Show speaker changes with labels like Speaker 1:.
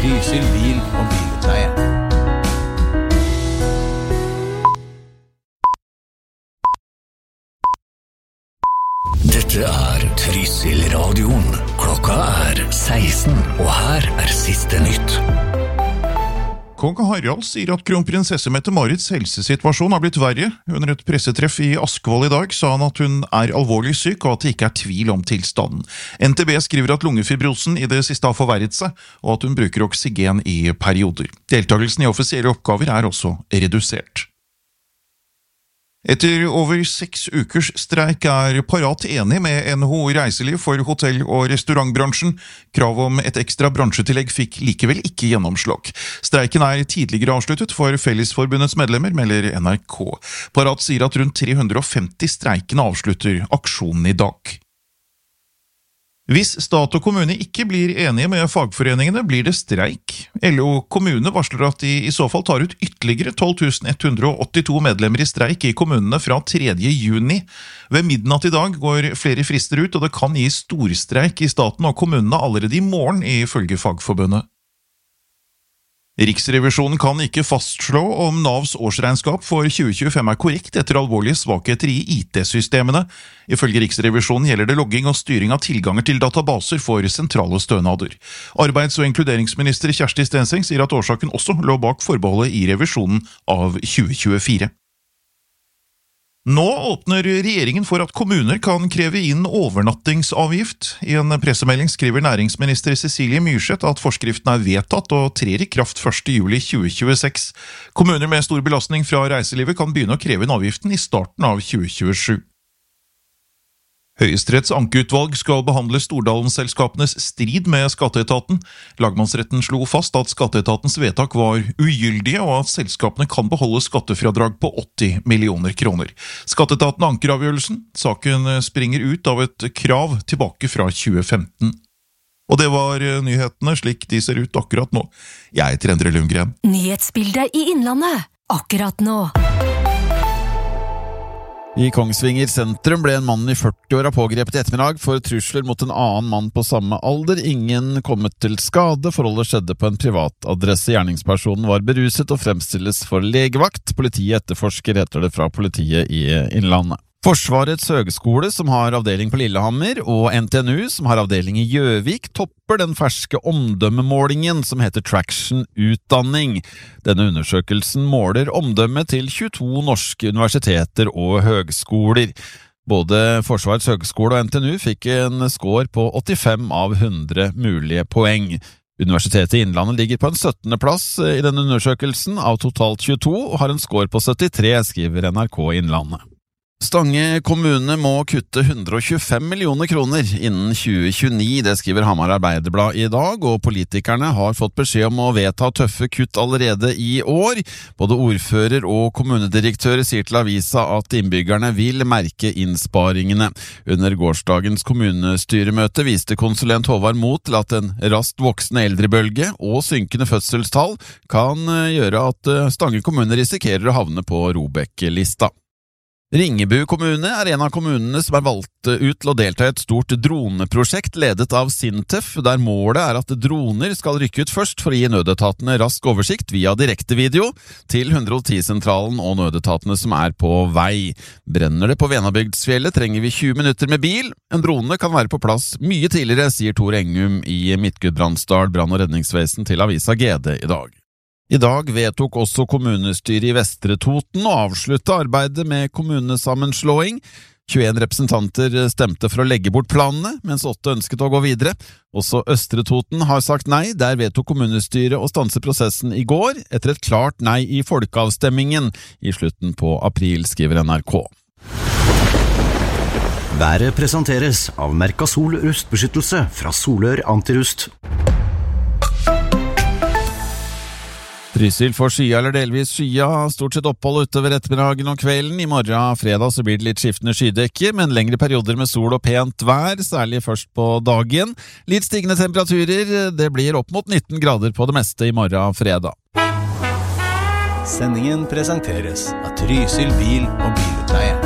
Speaker 1: Trysil bil- og bilutleie.
Speaker 2: Dette Trysil radioen. Klokka 16, og her siste nytt.
Speaker 3: Kong Harald sier at kronprinsesse Mette-Marits helsesituasjon har blitt verre. Under et pressetreff i Askvoll i dag sa han at hun alvorlig syk, og at det ikke tvil om tilstanden. NTB skriver at lungefibrosen i det siste har forverret seg, og at hun bruker oksygen i perioder. Deltakelsen i offisielle oppgaver også redusert. Etter over 6 ukers streik Parat enig med NHO Reiseliv for hotell- og restaurantbransjen. Krav om et ekstra bransjetillegg fikk likevel ikke gjennomslag. Streiken tidligere avsluttet for Fellesforbundets medlemmer, melder NRK. Parat sier at rundt 350 streikende avslutter aksjonen i dag. Hvis stat og kommune ikke blir enige med fagforeningene, blir det streik. LO kommune varsler at de i så fall tar ut ytterligere 12.182 medlemmer i streik i kommunene fra 3. juni. Ved midnatt i dag går flere frister ut, og det kan gi storstreik i staten og kommunene allerede i morgen, ifølge Fagforbundet. Riksrevisjonen kan ikke fastslå om Navs årsregnskap for 2025 korrekt etter alvorlige svakheter i IT-systemene. Ifølge Riksrevisjonen gjelder det logging og styring av tilganger til databaser for sentrale stønader. Arbeids- og inkluderingsminister Kjersti Stenseng sier at årsaken også lå bak forbeholdet i revisjonen av 2024. Nå åpner regjeringen for at kommuner kan kreve inn overnattingsavgift. I en pressemelding skriver næringsminister Cecilie Myrseth at forskriften vedtatt og trer i kraft 1. juli 2026. Kommuner med stor belastning fra reiselivet kan begynne å kreve inn avgiften i starten av 2027. Høyesteretts ankeutvalg skal behandle Stordalen-selskapenes strid med skatteetaten. Lagmannsretten slo fast at skatteetatens vedtak var ugyldige, og at selskapene kan beholde skattefradrag på 80 millioner kroner. Skatteetaten anker avgjørelsen. Saken springer ut av et krav tilbake fra 2015. Og det var nyhetene slik de ser ut akkurat nå. Jeg heter Endre Lundgren.
Speaker 4: Nyhetsbildet i Innlandet, akkurat nå.
Speaker 5: I Kongsvinger sentrum ble en mann i 40-åra pågrepet i ettermiddag for trusler mot en annen mann på samme alder. Ingen kommet til skade. Forholdet skjedde på en privat adresse. Gjerningspersonen var beruset og fremstilles for legevakt. Politiet etterforsker, heter det fra politiet i Innlandet. Forsvarets høgskole, som har avdeling på Lillehammer, og NTNU, som har avdeling i Gjøvik, topper den ferske omdømmemålingen som heter Traction Utdanning. Denne undersøkelsen måler omdømmet til 22 norske universiteter og høgskoler. Både Forsvarets høgskole og NTNU fikk en score på 85 av 100 mulige poeng. Universitetet i Innlandet ligger på en 17. plass i denne undersøkelsen av totalt 22, og har en score på 73, skriver NRK Innlandet. Stange kommune må kutte 125 millioner kroner innen 2029, det skriver Hamar Arbeiderblad i dag, og politikerne har fått beskjed om å vedta tøffe kutt allerede i år. Både ordfører og kommunedirektør sier til avisa at innbyggerne vil merke innsparingene. Under gårsdagens kommunestyremøte viste konsulent Håvard Moe til at en raskt voksende eldrebølge og synkende fødselstall kan gjøre at Stange kommune risikerer å havne på ROBEK-lista. Ringebu kommune en av kommunene som valgt ut til å delta i et stort droneprosjekt ledet av Sintef, der målet at droner skal rykke ut først for å gi nødetatene rask oversikt via direktevideo til 110-sentralen og nødetatene som på vei. Brenner det på Venabygdsfjellet trenger vi 20 minutter med bil. En drone kan være på plass mye tidligere, sier Tor Engum i Midtgudbrandsdal brann- og redningsvesen til avisa GD i dag. I dag vedtok også kommunestyret i Vestre Toten å avslutte arbeidet med kommunesammenslåing. 21 representanter stemte for å legge bort planene, mens 8 ønsket å gå videre. Også Østre Toten har sagt nei. Der vedtok kommunestyret å stanse prosessen i går, etter et klart nei i folkeavstemmingen i slutten på april, skriver NRK.
Speaker 2: Været presenteres av Mercasol rustbeskyttelse fra Solør Antirust.
Speaker 5: Trysil får skya eller delvis skya, stort sett opphold utover ettermiddagen og kvelden. I morgen fredag så blir det litt skiftende skydekke, men lengre perioder med sol og pent vær, særlig først på dagen. Litt stigende temperaturer, det blir opp mot 19 grader på det meste i morgen fredag.
Speaker 1: Sendingen presenteres av Trysil bil- og